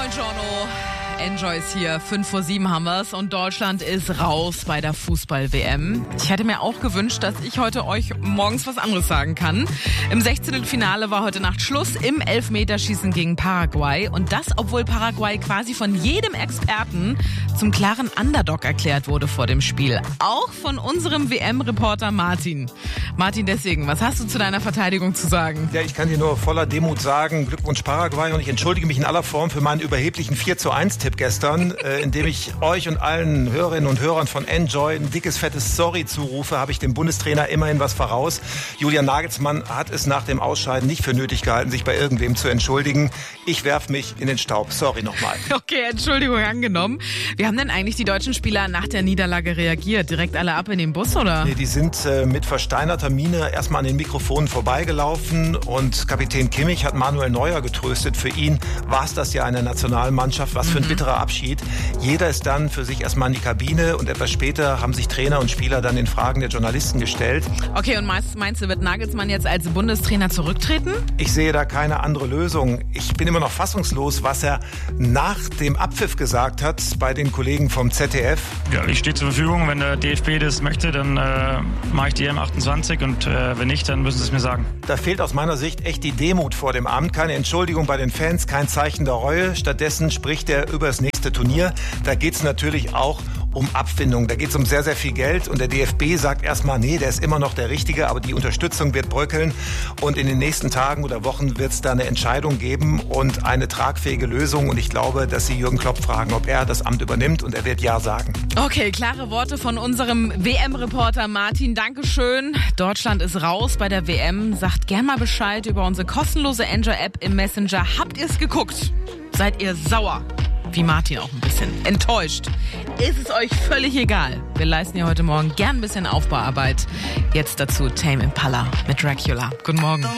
Buongiorno. Enjoy ist hier, 5:07 haben wir's und Deutschland ist raus bei der Fußball-WM. Ich hätte mir auch gewünscht, dass ich heute euch morgens was anderes sagen kann. Im 16. Finale war heute Nacht Schluss im Elfmeterschießen gegen Paraguay. Und das, obwohl Paraguay quasi von jedem Experten zum klaren Underdog erklärt wurde vor dem Spiel. Auch von unserem WM-Reporter Martin. Martin, deswegen, was hast du zu deiner Verteidigung zu sagen? Ja, ich kann dir nur voller Demut sagen, Glückwunsch Paraguay, und ich entschuldige mich in aller Form für meinen überheblichen 4:1-Tipp gestern, indem ich euch und allen Hörerinnen und Hörern von Enjoy ein dickes, fettes Sorry zurufe, habe ich dem Bundestrainer immerhin was voraus. Julian Nagelsmann hat es nach dem Ausscheiden nicht für nötig gehalten, sich bei irgendwem zu entschuldigen. Ich werfe mich in den Staub. Sorry nochmal. Okay, Entschuldigung angenommen. Wie haben denn eigentlich die deutschen Spieler nach der Niederlage reagiert? Direkt alle ab in den Bus, oder? Nee, die sind mit versteinerter Miene erstmal an den Mikrofonen vorbeigelaufen und Kapitän Kimmich hat Manuel Neuer getröstet. Für ihn war es das ja in der Nationalmannschaft. Was für ein bitterer Abschied. Jeder ist dann für sich erstmal in die Kabine und etwas später haben sich Trainer und Spieler dann den Fragen der Journalisten gestellt. Okay, und meinst du, wird Nagelsmann jetzt als Bundestrainer zurücktreten? Ich sehe da keine andere Lösung. Ich bin immer noch fassungslos, was er nach dem Abpfiff gesagt hat bei den Kollegen vom ZDF. Ja, ich stehe zur Verfügung. Wenn der DFB das möchte, dann mache ich die M28 und wenn nicht, dann müssen sie es mir sagen. Da fehlt aus meiner Sicht echt die Demut vor dem Amt. Keine Entschuldigung bei den Fans, kein Zeichen der Reue. Stattdessen spricht er über das nächste Turnier. Da geht es natürlich auch um Abfindung. Da geht es um sehr, sehr viel Geld und der DFB sagt erstmal, nee, der ist immer noch der Richtige, aber die Unterstützung wird bröckeln und in den nächsten Tagen oder Wochen wird es da eine Entscheidung geben und eine tragfähige Lösung und ich glaube, dass Sie Jürgen Klopp fragen, ob er das Amt übernimmt und er wird Ja sagen. Okay, klare Worte von unserem WM-Reporter Martin. Dankeschön. Deutschland ist raus bei der WM. Sagt gern mal Bescheid über unsere kostenlose Enjoy-App im Messenger. Habt ihr es geguckt? Seid ihr sauer? Wie Martin auch ein bisschen. Enttäuscht. Ist es euch völlig egal? Wir leisten ja heute Morgen gern ein bisschen Aufbauarbeit. Jetzt dazu Tame Impala mit Dracula. Guten Morgen.